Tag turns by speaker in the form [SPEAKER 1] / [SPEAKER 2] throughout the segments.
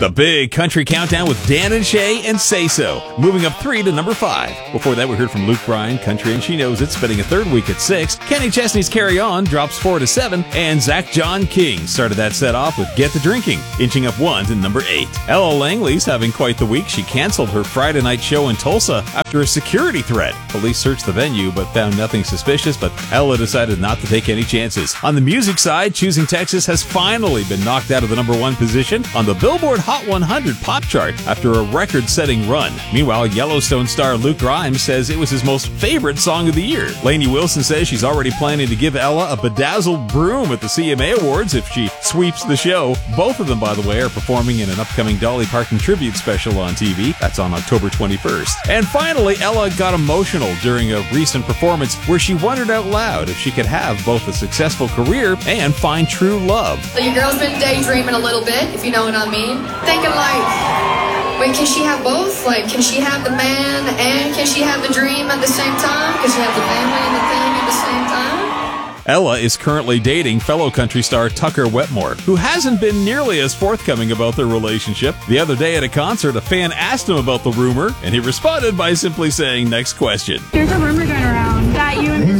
[SPEAKER 1] The Big Country Countdown with Dan and Shay and Say So, moving up 3 to number 5. Before that, we heard from Luke Bryan, Country and She Knows It, spending a third week at 6. Kenny Chesney's Carry On drops 4 to 7. And Zach John King started that set off with Get the Drinking, inching up 1 to number 8. Ella Langley's having quite the week. She canceled her Friday night show in Tulsa after a security threat. Police searched the venue but found nothing suspicious, but Ella decided not to take any chances. On the music side, Choosing Texas has finally been knocked out of the number 1 position on the Billboard Hot 100 pop chart after a record-setting run. Meanwhile, Yellowstone star Luke Grimes says it was his most favorite song of the year. Lainey Wilson says she's already planning to give Ella a bedazzled broom at the CMA Awards if she sweeps the show. Both of them, by the way, are performing in an upcoming Dolly Parton tribute special on TV. That's on October 21st. And finally, Ella got emotional during a recent performance where she wondered out loud if she could have both a successful career and find true love.
[SPEAKER 2] So your girl's been daydreaming a little bit, if you know what I mean. Thinking like, wait, can she have both? Like, can she have the man and can she have the dream at the same time? Can she have the family and the thing at the same time?
[SPEAKER 1] Ella is currently dating fellow country star Tucker Wetmore, who hasn't been nearly as forthcoming about their relationship. The other day at a concert, a fan asked him about the rumor, and he responded by simply saying, "Next question."
[SPEAKER 3] There's a rumor going around that you and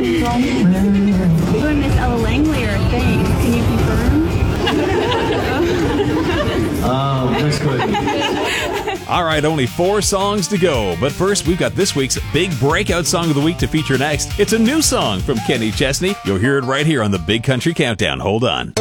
[SPEAKER 3] Miss Ella Langley are a thing. Can you confirm?
[SPEAKER 4] Next question.
[SPEAKER 1] All right, only 4 songs to go. But first, we've got this week's big breakout song of the week to feature next. It's a new song from Kenny Chesney. You'll hear it right here on the Big Country Countdown. Hold on.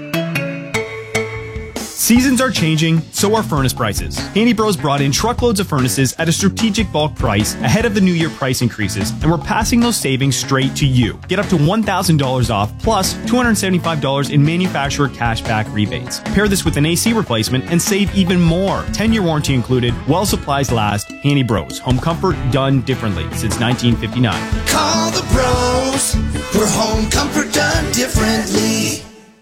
[SPEAKER 5] Seasons are changing, so are furnace prices. Handy Bros brought in truckloads of furnaces at a strategic bulk price ahead of the new year price increases, and we're passing those savings straight to you. Get up to $1,000 off plus $275 in manufacturer cashback rebates. Pair this with an AC replacement and save even more. 10-year warranty included, while supplies last. Handy Bros, home comfort done differently since 1959.
[SPEAKER 6] Call the bros for home comfort done differently.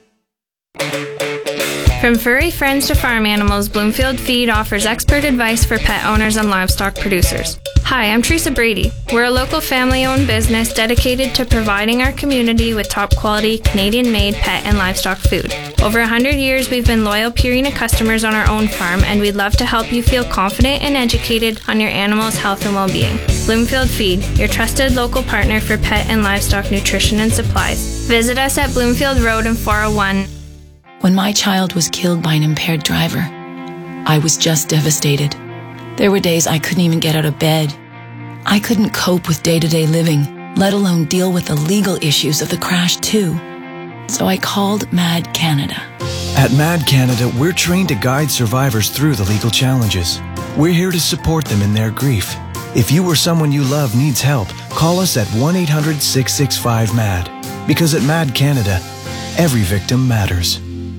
[SPEAKER 7] From furry friends to farm animals, Bloomfield Feed offers expert advice for pet owners and livestock producers. Hi, I'm Teresa Brady. We're a local family-owned business dedicated to providing our community with top-quality, Canadian-made pet and livestock food. Over 100 years, we've been loyal Purina customers on our own farm, and we'd love to help you feel confident and educated on your animal's health and well-being. Bloomfield Feed, your trusted local partner for pet and livestock nutrition and supplies. Visit us at Bloomfield Road and 401.
[SPEAKER 8] When my child was killed by an impaired driver, I was just devastated. There were days I couldn't even get out of bed. I couldn't cope with day-to-day living, let alone deal with the legal issues of the crash too. So I called MAD Canada.
[SPEAKER 9] At MAD Canada, we're trained to guide survivors through the legal challenges. We're here to support them in their grief. If you or someone you love needs help, call us at 1-800-665-MAD. Because at MAD Canada, every victim matters.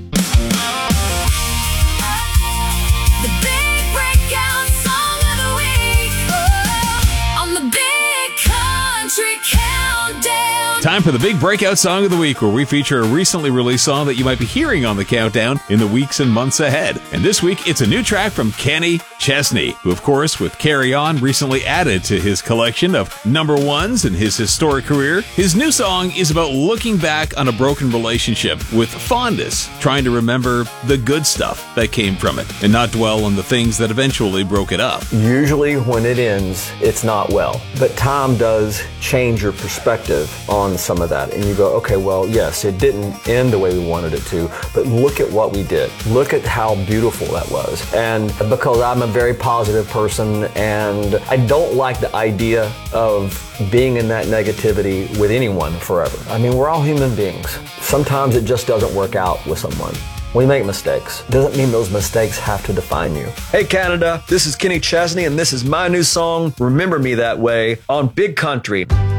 [SPEAKER 1] Time for the big breakout song of the week, where we feature a recently released song that you might be hearing on the countdown in the weeks and months ahead. And this week, it's a new track from Kenny Chesney, who, of course, with Carry On, recently added to his collection of number 1s in his historic career. His new song is about looking back on a broken relationship with fondness, trying to remember the good stuff that came from it, and not dwell on the things that eventually broke it up.
[SPEAKER 10] Usually when it ends, it's not well. But time does change your perspective on some of that, and you go, okay, well, yes, it didn't end the way we wanted it to, but look at what we did. Look at how beautiful that was. And because I'm a very positive person, and I don't like the idea of being in that negativity with anyone forever. I mean, we're all human beings. Sometimes it just doesn't work out with someone. We make mistakes. Doesn't mean those mistakes have to define you. Hey Canada, this is Kenny Chesney, and this is my new song, Remember Me That Way, on Big Country.